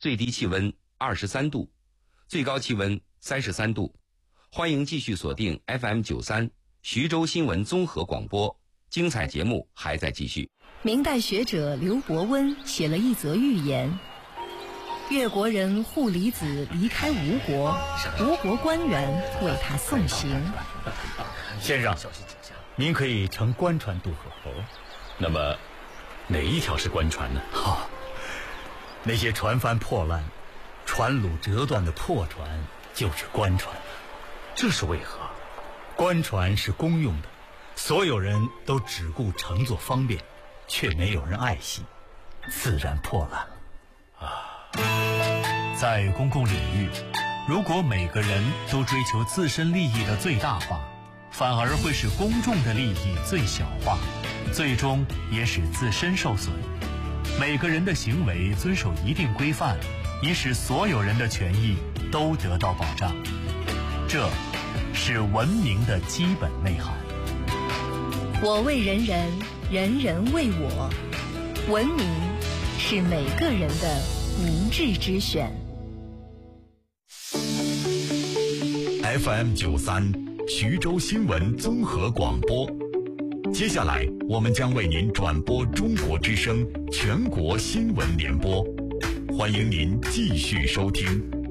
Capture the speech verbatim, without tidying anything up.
最低气温二十三度，最高气温三十三度。欢迎继续锁定 F M 九三徐州新闻综合广播，精彩节目还在继续。 明代学者刘伯温写了一则寓言：越国人护离子离开吴国，吴国官员为他送行。 先生，您可以乘官船渡河。哦， 那么哪一条是官船呢？ 好、哦，那些船帆破烂、船橹折断的破船就是官船。 这是为何？ 官船是公用的，所有人都只顾乘坐方便，却没有人爱惜，自然破烂了。 啊，在公共领域，如果每个人都追求自身利益的最大化，反而会使公众的利益最小化，最终也使自身受损。每个人的行为遵守一定规范，以使所有人的权益都得到保障。这是文明的基本内涵。 我为人人，人人为我。文明是每个人的明智之选。 F M 九三徐州新闻综合广播，接下来我们将为您转播中国之声全国新闻联播，欢迎您继续收听。